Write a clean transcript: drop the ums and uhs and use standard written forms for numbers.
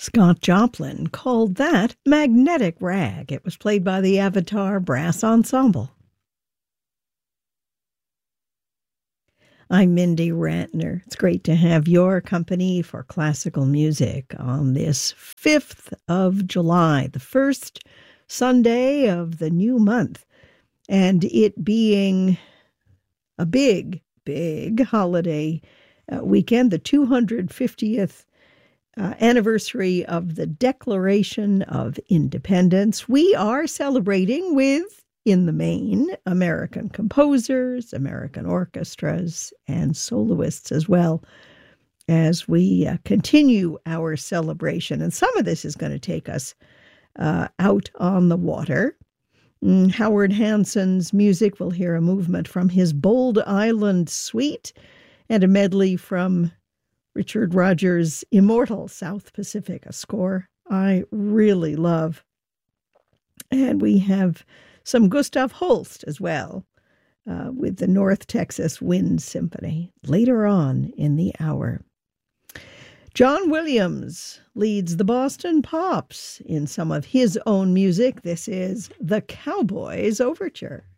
Scott Joplin called that Magnetic Rag. It was played by the Avatar Brass Ensemble. I'm Mindy Ratner. It's great to have your company for classical music on this 5th of July, the first Sunday of the new month, and it being a big holiday weekend, the 250th anniversary of the Declaration of Independence. We are celebrating with, in the main, American composers, American orchestras, and soloists as well as we continue our celebration. And some of this is going to take us out on the water. Howard Hanson's music, we'll hear a movement from his Bold Island Suite and a medley from Richard Rodgers' immortal South Pacific, a score I really love. And we have some Gustav Holst as well, with the North Texas Wind Symphony later on in the hour. John Williams leads the Boston Pops in some of his own music. This is the Cowboys Overture.